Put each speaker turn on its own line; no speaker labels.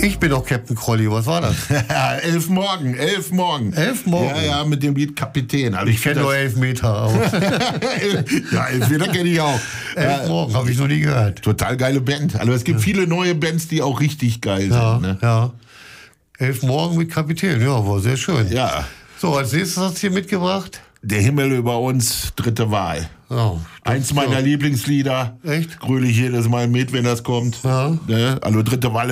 Ich bin doch Captain Crolly, was war das?
11 Morgen.
11 Morgen?
Ja, mit dem Lied Kapitän. Also
Ich kenne nur 11 Meter. Aber
ja, 11 Meter kenne ich auch.
11 Morgen, habe ich noch nie gehört.
Total geile Band. Also es gibt viele neue Bands, die auch richtig geil sind. Ne?
Ja. 11 Morgen mit Kapitän, ja, war sehr schön.
Ja.
So, als nächstes hast du hier mitgebracht?
Der Himmel über uns, dritte Wahl.
Oh,
Eins meiner Lieblingslieder.
Echt?
Gröle ich jedes Mal mit, wenn das kommt.
Ja.
Ne? Also dritte Wahl